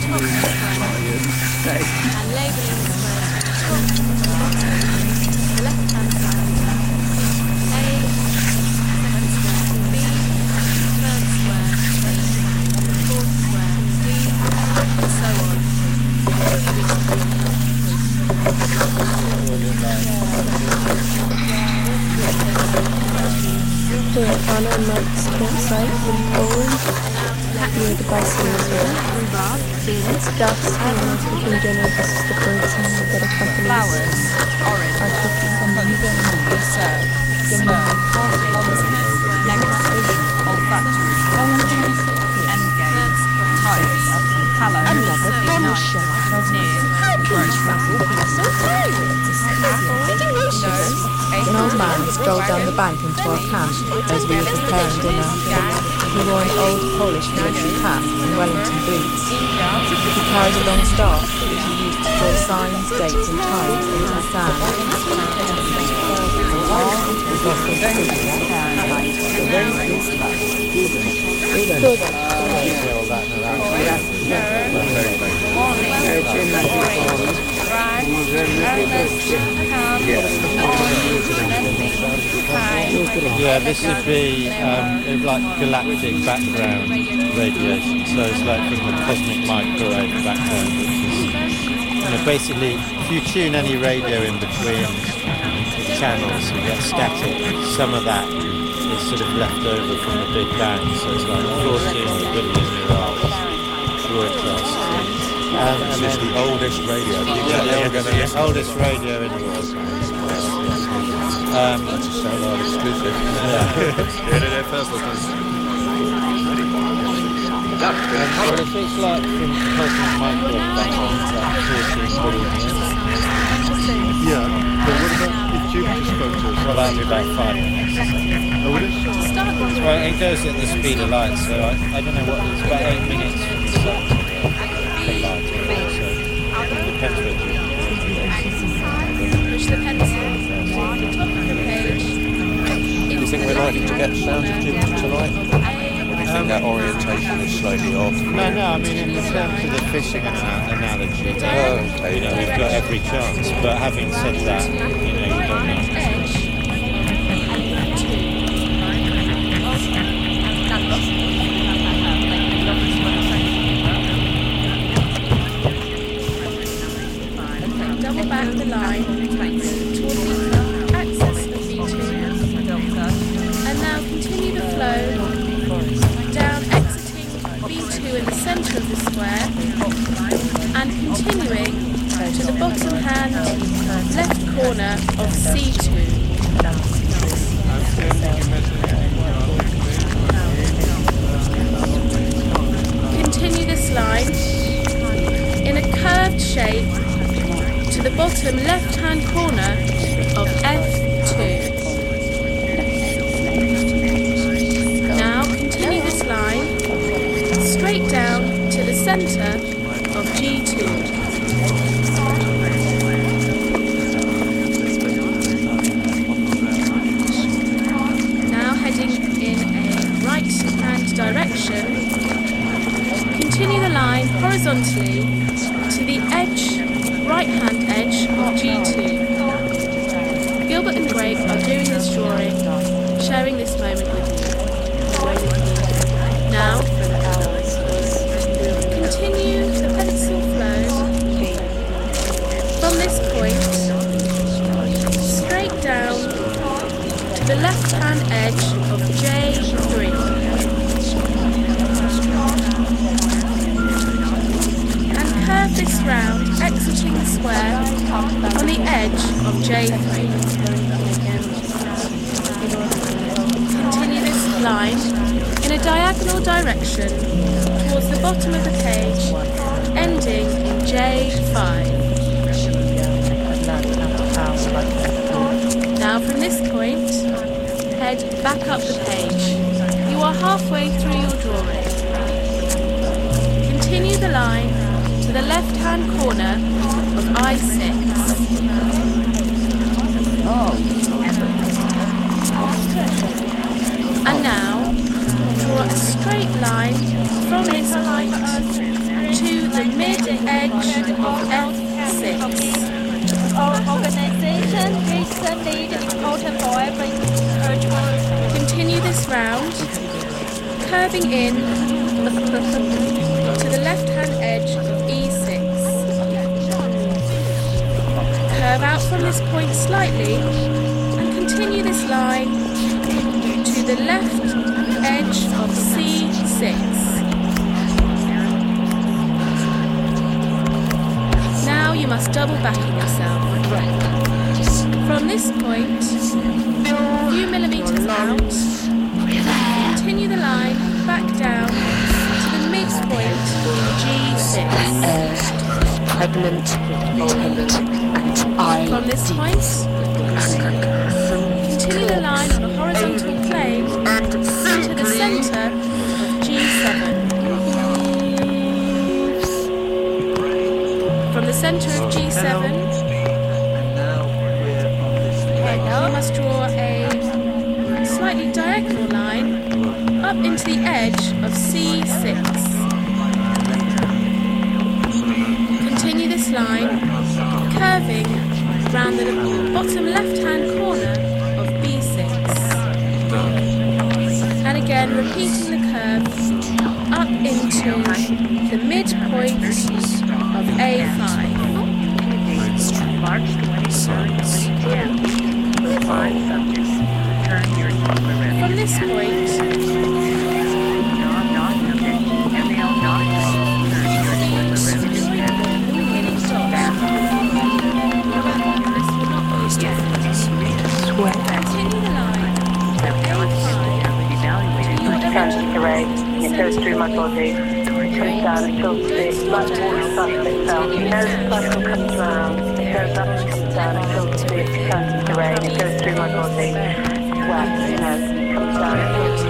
and labelling the squares at the top, the bottom, the left-hand side of A, second square B, third square C, fourth square D, and so on. The Anna and Mike's campsite in Poland, near the bicycle resort. It's ducks and cooking dinner. This is the birds and the better companies. Flowers, orange, are cooking on the reserve, sperm, negative, olfactory, endgame, types, hallow, another bombshell. near, gross, So tired. An old man strolled down the bank into our camp as we were preparing dinner. He wore an old Polish military hat and Wellington boots. He carried a long staff which he used to draw signs, dates and times into the sand. Yeah, this would be like galactic background radiation. So it's like from the cosmic microwave background, which is basically if you tune any radio in between channels, you get static. Some of that is sort of left over from the Big Bang. So it's like 14 billion year olds broadcast. And it's the oldest radio. The oldest radio in the world. That's a sound exclusive. Yeah. First well, if it's like from cosmic microwave background, it's like 14 billion years. Yeah, but what about if Jupiter spoke to us? Well, that'd be about 5 minutes. Oh, would it? Well, it goes at the speed of light, so I don't know what it's about 8 minutes from the sun to the light. So it depends where Jupiter is. Push the pencil to the top of the page. Do you think we're likely to get sounds of Jupiter tonight? Or do you think that orientation is slightly off? No, I mean in terms of the fishing analogy, we've got every chance. But having said that, you don't know. Double back the line toward the axis of B2, and now continue the flow down, exiting B2 in the centre of the square, and continuing to the bottom hand left corner of C2. Continue this line in a curved shape to the bottom left-hand corner of F2. Now continue this line straight down to the centre of G2. Now heading in a right-hand direction, continue the line horizontally to the right-hand edge of G2. Gilbert and Greg are doing this drawing, sharing this moment with you. Now, continue the pencil flow from this point straight down to the left-hand edge of J3. And curve this round, exiting the square on the edge of J3. Continue this line in a diagonal direction towards the bottom of the page, ending in J5. Now from this point, head back up the page. You are halfway through your drawing. Continue the line to the left-hand corner of I6. And now, draw a straight line from this point to the mid-edge of F6. Our organization recently important for every virtual. Continue this round, curving in to the left-hand edge of E6. Curve out from this point slightly and continue this line to the left edge of C6. Now you must double back in yourself. From this point, a few millimeters out, continue the line back down to the midpoint G6. Pregnant, From this point, continue the line on a horizontal plane to the centre of G7. From the centre of G7, you must draw a slightly diagonal line up into the edge of C6. Continue this line, curving round the bottom left-hand corner of B6. And again, repeating the curve up into the midpoint of A5. March 23rd, 2010. 5 subjects. Return your number. From this point, continue the line County terrain, it goes through my body, comes down until the black water cycle itself. You know the cycle comes round, it goes up and comes down until the county terrain, it goes through my body, wet, you know, comes down until the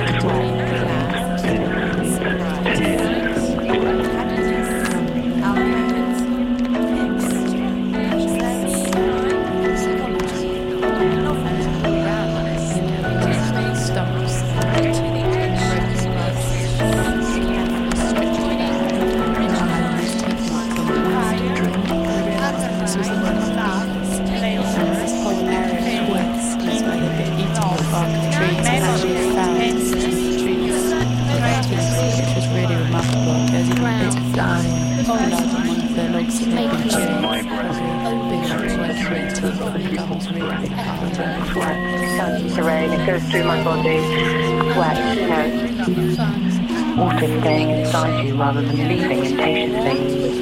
terrain, it goes through my body, wet, you know, water staying inside you rather than leaving impatiently.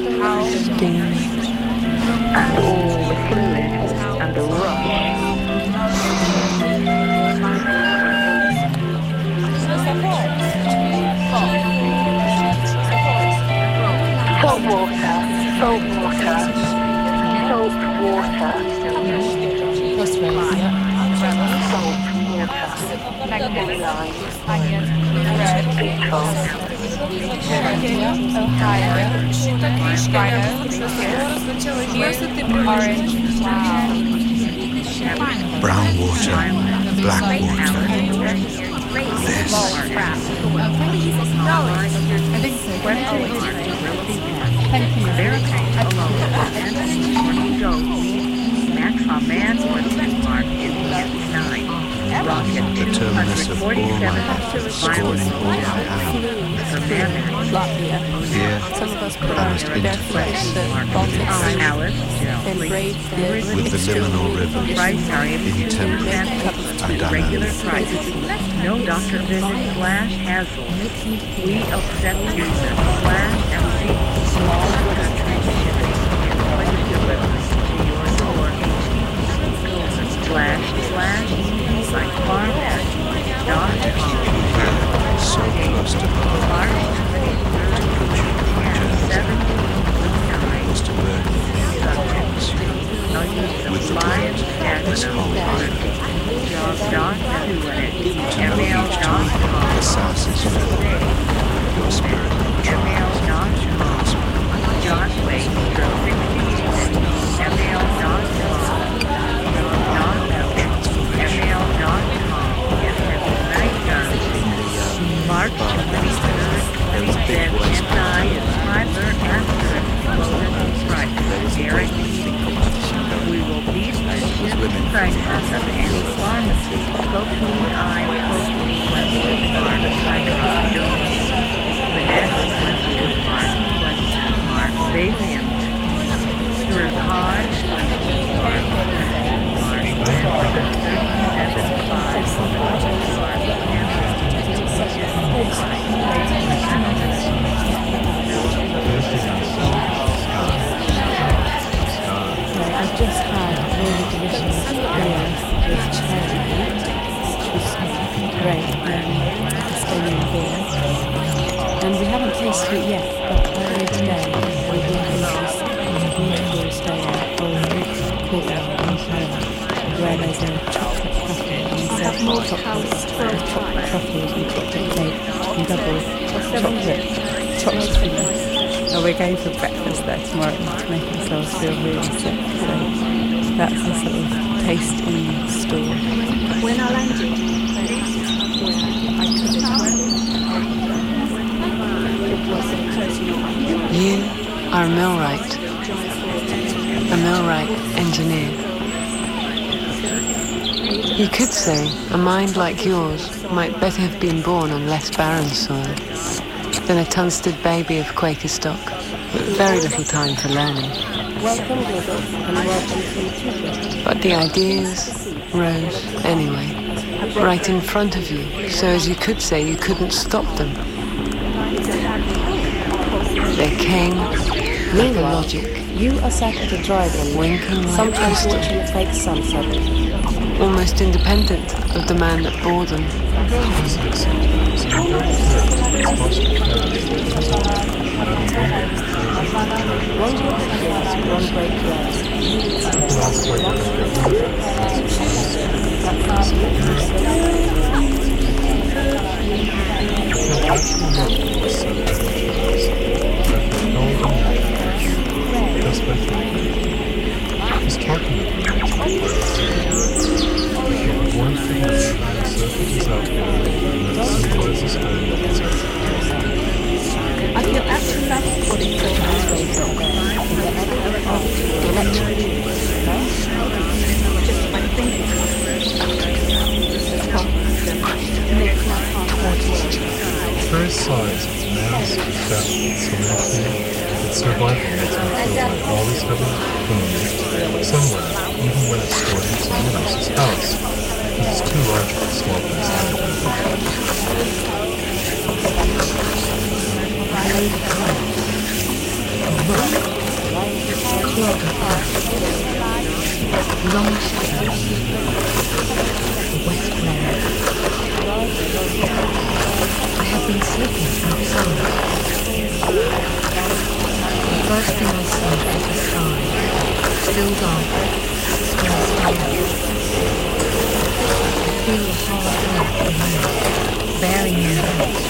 And all the fluid and the rush. Salt water, salt water, salt water. Salt water. Beautiful. Brown water, black water. This. A man with mark is 9. The terminus of all my life, scorning all I am. Here, I must interface with the liminal rivers, intemperate and dynamic. No Dr. Visit /Hazel. We accept users /MG. Small country shipping and delivery to your door. /farmers.com. So close to home, to put you on a journey, was to burn with the light this whole life. To know each time the sass is filled, your spirit trials. chocolate truffles and chocolate cake and double chocolate cream. We're going for breakfast there tomorrow to make ourselves feel really sick. So that's a sort of taste in store. When I landed, You are a millwright engineer. You could say a mind like yours might better have been born on less barren soil than a Tunstead baby of Quaker stock, with very little time for learning. welcome Gilbert and welcome to the teacher. But the ideas rose anyway, right in front of you, so as you could say you couldn't stop them. They came with the logic, You are sat at a drive-in, winking like sometimes crystal, watching the fake sunset. almost independent of the man that bore them. One group of kids, one great He's talking about one thing that surfaces out there that symbolizes home. I feel actually like what it feels just by thinking Very size of mass, depth, solution, its survival makes me feel like always having food somewhere, even when it's stored in someone else's house, because it's too large for the small things Long shadows, the west glare. I have been sleeping outside. The first thing I see is the sky, still dark, still I feel the hard earth below, bearing your head.